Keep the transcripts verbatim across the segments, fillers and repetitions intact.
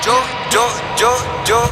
Joe, Joe, Joe, Joe.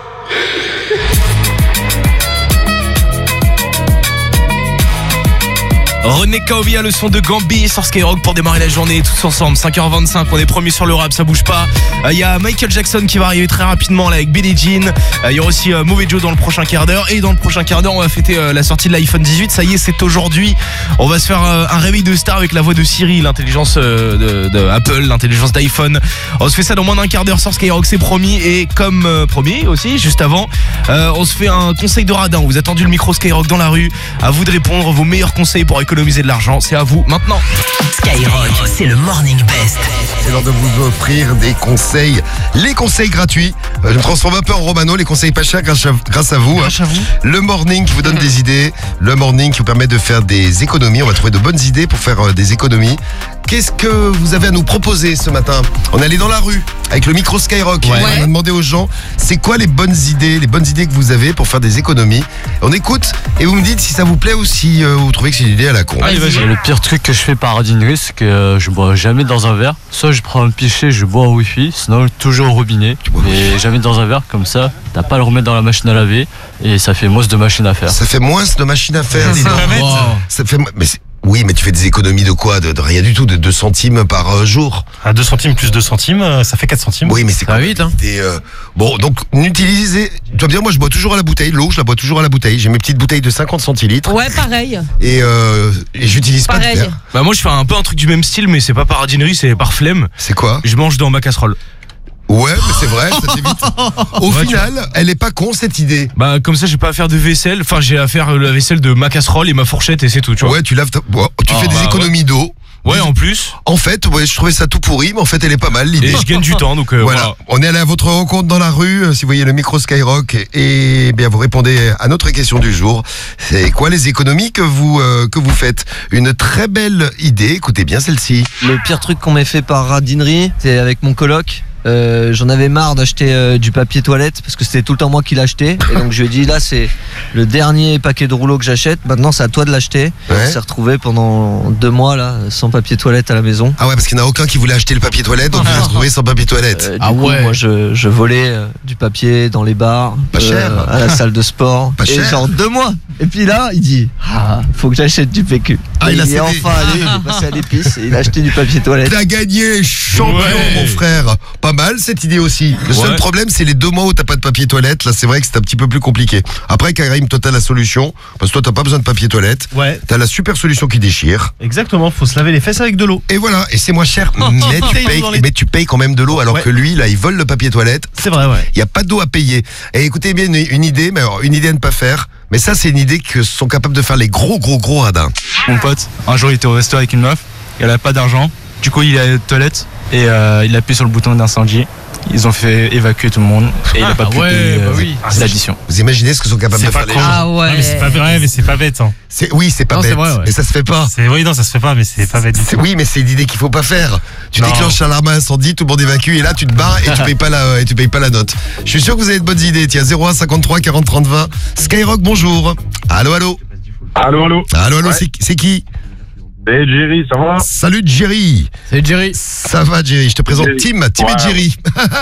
René Kaovia, le son de Gambi sur Skyrock pour démarrer la journée tous ensemble. cinq heures vingt-cinq, on est promis sur le rap, ça bouge pas. Il euh, y a Michael Jackson qui va arriver très rapidement là avec Billie Jean. Il euh, y aura aussi euh, Mauvais Joe dans le prochain quart d'heure. Et dans le prochain quart d'heure, on va fêter euh, la sortie de l'iPhone dix-huit. Ça y est, c'est aujourd'hui. On va se faire euh, un réveil de star avec la voix de Siri, l'intelligence euh, de, de Apple, l'intelligence d'iPhone. On se fait ça dans moins d'un quart d'heure sur Skyrock, c'est promis. Et comme euh, promis aussi, juste avant, euh, on se fait un conseil de radin. Vous avez tendu le micro Skyrock dans la rue. À vous de répondre vos meilleurs conseils pour économiser de l'argent. C'est à vous maintenant. Skyrock, c'est le Morning Best. C'est l'heure de vous offrir des conseils. Les conseils gratuits. Je me transforme un peu en Romano. Les conseils pas chers grâce à, grâce à vous. Grâce à vous. Le morning qui vous donne des idées. Le morning qui vous permet de faire des économies. On va trouver de bonnes idées pour faire euh, des économies. Qu'est-ce que vous avez à nous proposer ce matin? On est allé dans la rue avec le micro Skyrock. Ouais. On a demandé aux gens, c'est quoi les bonnes idées, les bonnes idées que vous avez pour faire des économies. On écoute et vous me dites si ça vous plaît ou si euh, vous trouvez que c'est une idée à la con. Allez, vas-y. Le pire truc que je fais par ordinaire, c'est que euh, je bois jamais dans un verre. Soit je prends un pichet, je bois au wifi, sinon toujours au robinet. bois au Mais jamais dans un verre, comme ça, t'as pas à le remettre dans la machine à laver et ça fait moins de machine à faire. Ça fait moins de machine à faire. dis donc. Wow. Ça fait, mais c'est- oui, mais tu fais des économies de quoi? de, de rien du tout, de deux centimes par euh, jour. À deux centimes plus deux centimes, euh, ça fait quatre centimes. Oui, mais c'est Ça va quoi vite, hein. l'idée, euh, Bon, donc n'utilisez. Tu vois bien, moi je bois toujours à la bouteille. L'eau, je la bois toujours à la bouteille. J'ai mes petites bouteilles de cinquante centilitres. Ouais, pareil. Et, euh, et j'utilise pas de Pareil. verre. Bah moi je fais un peu un truc du même style, mais c'est pas par radinerie, c'est par flemme. C'est quoi? Je mange dans ma casserole. Ouais, mais c'est vrai, ça t'évite. Au Ouais, final, elle est pas con cette idée. Bah comme ça j'ai pas à faire de vaisselle. Enfin j'ai à faire la vaisselle de ma casserole et ma fourchette et c'est tout, tu vois. Ouais, tu laves ta... bon, tu Ah, fais des bah, économies d'eau. Ouais, en plus. En fait, ouais, je trouvais ça tout pourri, mais en fait, elle est pas mal l'idée. Et je gagne du temps, donc euh, Voilà. voilà. On est allé à votre rencontre dans la rue. euh, Si vous voyez le micro Skyrock, et, et bien vous répondez à notre question du jour. C'est quoi les économies que vous euh, que vous faites? Une très belle idée. Écoutez bien celle-ci. Le pire truc qu'on m'ait fait par radinerie, c'est avec mon coloc. Euh, j'en avais marre d'acheter euh, du papier toilette parce que c'était tout le temps moi qui l'achetais. Et donc je lui ai dit là c'est le dernier paquet de rouleau que j'achète. Maintenant c'est à toi de l'acheter. Ouais. On s'est retrouvé pendant deux mois là sans papier toilette à la maison. Ah ouais, parce qu'il n'y en a aucun qui voulait acheter le papier toilette, donc vous êtes retrouvé sans papier toilette. Euh, du Ah coup, ouais. moi je, je volais euh, du papier dans les bars, Pas cher. à la salle de sport. Pas et cher. genre deux mois. Et puis là il dit ah faut que j'achète du P Q. Ah, et il a est cédé. enfin allé, il est passé à l'épice et il a acheté du papier toilette. T'as gagné, champion, Ouais. mon frère. Pas mal cette idée aussi. Le seul Ouais. problème, c'est les deux mois où t'as pas de papier toilette. Là, c'est vrai que c'est un petit peu plus compliqué. Après, Karim, toi, t'as la solution. Parce que toi, t'as pas besoin de papier toilette. Ouais, T'as la super solution qui déchire. exactement, faut se laver les fesses avec de l'eau. Et voilà, et c'est moins cher. Mais tu Bouteille payes, dans les- mais tu payes quand même de l'eau, alors Ouais. que lui, là, il vole le papier toilette. C'est vrai, ouais. Il n'y a pas d'eau à payer. Et écoutez bien une, une idée, mais alors, une idée à ne pas faire. Mais ça, c'est une idée que sont capables de faire les gros, gros, gros radins. Mon pote, un jour il était au resto avec une meuf, elle avait pas d'argent, du coup il est allé aux toilettes et euh, il appuie sur le bouton d'incendie. Ils ont fait évacuer tout le monde et il a pas Ah pu ouais, payer bah euh, oui. l'addition. Vous imaginez ce que sont capables C'est de pas faire les con. gens? Ah ouais. Non, mais c'est pas vrai, mais c'est pas bête. Hein. C'est- Oui, c'est pas Non, c'est bête. vrai, ouais. Mais ça se fait pas. C'est, oui, non, ça se fait pas, mais c'est pas bête du C'est- tout. Oui, mais c'est une idée qu'il faut pas faire. Tu Non. déclenches l'alarme à incendie, tout le monde évacue, et là tu te barres et tu payes pas la, et tu payes pas la note. Je suis sûr que vous avez de bonnes idées. Tiens, zéro un cinquante-trois quarante trente vingt. Skyrock, bonjour. Allô, allô. Allô, allô. Allô, allô, Ouais. c'est, c'est qui? C'est Jerry, ça va? Salut Jerry. C'est Jerry. Ça va Jerry, je te présente Jerry. Tim, Tim et Ouais. Jerry.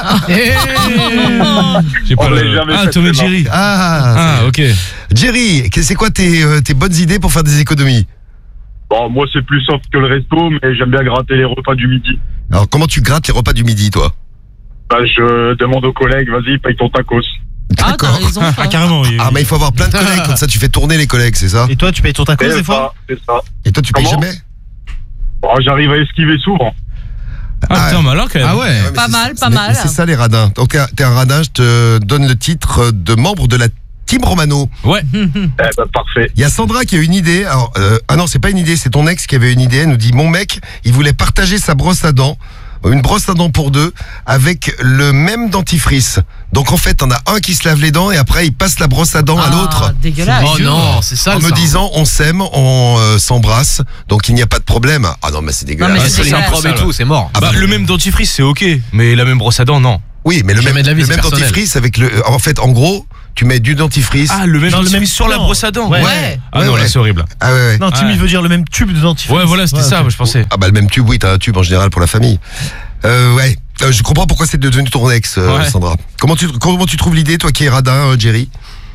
J'ai On pas l'a le... jamais Ah, fait, Tom et c'est Jerry. Ah, Ah, ok. Jerry, que- c'est quoi tes, euh, tes bonnes idées pour faire des économies? Bon, moi, c'est plus soft que le resto, mais j'aime bien gratter les repas du midi. Alors, comment tu grattes les repas du midi, toi? Bah, je demande aux collègues, vas-y, paye ton tacos. Ah, t'as raison. Ah, carrément, oui. Ah, mais il faut avoir plein de collègues, comme ça tu fais tourner les collègues, c'est ça? Et toi, tu payes ton tacos C'est des fois? ça, c'est ça. Et toi, tu payes Comment jamais? Bon, j'arrive à esquiver souvent. Ah, putain, malin quand même. Ah ouais. Ouais, mais Pas c'est- mal, c'est- pas mais- mal. mais C'est ça les radins. Donc t'es un radin, je te donne le titre de membre de la Team Romano. Ouais. Eh ben, parfait. Il y a Sandra qui a une idée. Alors, euh, ah non, c'est pas une idée, c'est ton ex qui avait une idée. Elle nous dit, mon mec, il voulait partager sa brosse à dents, une brosse à dents pour deux, avec le même dentifrice. Donc en fait, t'en as un qui se lave les dents et après il passe la brosse à dents à Ah, l'autre. dégueulasse. Oh non, c'est ça. En me disant, on s'aime, on euh, s'embrasse, donc il n'y a pas de problème. Ah non, mais c'est dégueulasse. Non, mais Ah, c'est ça, c'est dégueulasse. improbable et tout, c'est mort. Ah bah, bah, le même dentifrice, c'est ok, mais la même brosse à dents, non. Oui, mais le Jamais même, de la vie, le c'est même personnel. dentifrice avec le. En fait, en gros, tu mets du dentifrice. Ah, le même Non, le dentifrice même- sur la non. brosse à dents. Ouais. Ouais. Ah Ouais, non, ouais. là, c'est horrible. Ah ouais, ouais. Non, Tim, Ouais. il veut dire le même tube de dentifrice. Ouais, voilà, c'était ça, ok. je pensais. Ah bah le même tube, oui, t'as un tube en général pour la famille. Euh, ouais. Euh, je comprends pourquoi c'est devenu ton ex, euh, Ouais. Sandra. Comment tu, comment tu trouves l'idée, toi qui es radin, euh, Jerry?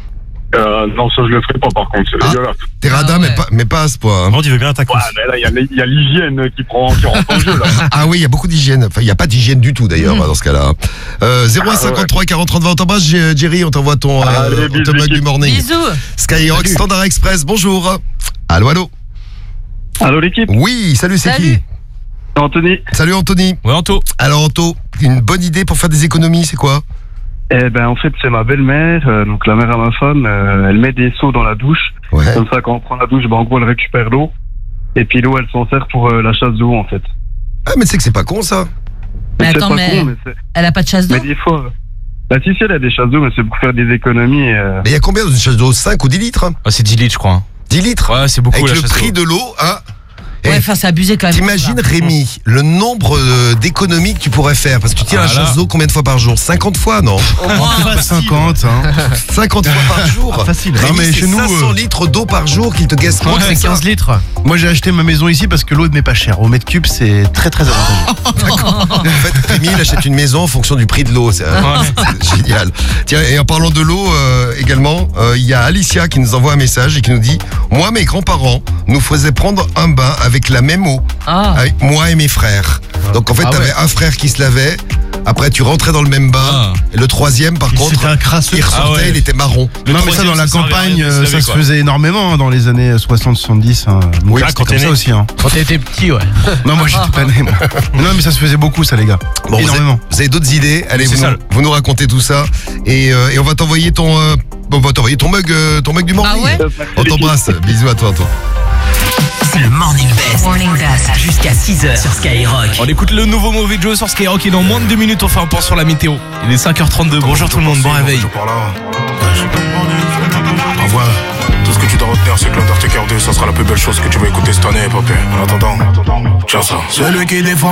Euh, non, ça, je le ferai pas, par contre. C'est Ah. dégueulasse. T'es Ah radin, ouais. mais, pas, mais pas à ce point. hein. Bon, tu veux bien ta Ouais, cause. mais là, il y a, il y a l'hygiène qui, prend, qui rentre en jeu, là. Ah oui, il y a beaucoup d'hygiène. Enfin, il n'y a pas d'hygiène du tout, d'ailleurs, dans ce cas-là. Euh, zéro un cinquante-trois quarante trente vingt, on t'embrasse, G- Jerry, on t'envoie ton, euh, Allez, on te bisous, mug du l'équipe. morning. Bisous. Skyrock, Standard Express, bonjour. Allô, allô. Allô, l'équipe? Oui, salut, c'est Salut. qui? Anthony? Salut, Anthony. Ouais, Anto. Alors, Anto, une bonne idée pour faire des économies, c'est quoi? Eh ben, en fait, c'est ma belle-mère, euh, donc la mère à ma femme, euh, elle met des seaux dans la douche. Ouais. Comme ça, quand on prend la douche, ben, en gros, elle récupère l'eau. Et puis l'eau, elle s'en sert pour euh, la chasse d'eau, en fait. Ah, mais c'est que c'est pas con, ça. Mais c'est attends, pas mais- con, mais c'est... Elle a pas de chasse d'eau? Mais des fois... euh, Bah, si, si, elle a des chasses d'eau, mais c'est pour faire des économies. Et, euh... Mais il y a combien d'une chasse d'eau? cinq ou dix litres? Ah, c'est dix litres, je crois. dix litres? Ouais, c'est beaucoup. Avec la le chasse prix d'eau. de l'eau, hein? Ouais, Eh, enfin, c'est abusé quand même. T'imagines, Voilà. Rémi, le nombre euh, d'économies que tu pourrais faire? Parce que tu tires Ah la là. chasse d'eau combien de fois par jour? cinquante fois, non? Au moins. Pas cinquante, hein. cinquante fois par jour? Facile. Rémi, Non, mais c'est chez nous, cinq cents euh, litres d'eau par jour qu'il te gasse. Je crois que c'est quinze litres. Moi, j'ai acheté ma maison ici parce que l'eau n'est pas chère. Au mètre cube, c'est très très avantageux. En fait, Rémi, il achète une maison en fonction du prix de l'eau. C'est euh, c'est génial. Tiens, et en parlant de l'eau euh, également, euh, il y a Alicia qui nous envoie un message et qui nous dit « Moi, mes grands-parents nous faisaient prendre un bain avec la même eau, Ah. avec moi et mes frères. » Donc en fait, Ah t'avais ouais. un frère qui se lavait, après tu rentrais dans le même bain, Ah. et le troisième, par contre, C'était un crasseux. il ressortait, Ah ouais. il était marron. Le Non mais ça troisième, dans la ça servait à rien campagne de se euh, laver, ça se quoi. faisait énormément hein, dans les années soixante soixante-dix. Hein. Oui, Ah, c'était quand comme t'es ça né aussi hein. Quand t'étais petit, ouais. Non moi j'étais pas né moi. Non mais ça se faisait beaucoup ça les gars. Bon, vous énormément. avez, vous avez d'autres idées? Allez, C'est vous ça. nous, vous nous racontez tout ça et, euh, et on va t'envoyer ton, euh, on va t'envoyer ton mug, euh, ton mug du morning. Ah ouais? On t'embrasse. Bisous à toi, toi. C'est le Morning Best. Morning Best. Jusqu'à six heures sur Skyrock. On écoute le nouveau Mauvais Joe sur Skyrock et dans moins de deux minutes on fait un point sur la météo. Il est cinq heures trente-deux. Bonjour tout le monde, bon réveil. Envoie. Tout ce que tu dois retenir, c'est que l'Undertaker deux, ça sera la plus belle chose que tu vas écouter cette année, papé. En attendant, tiens ça. Celui qui défend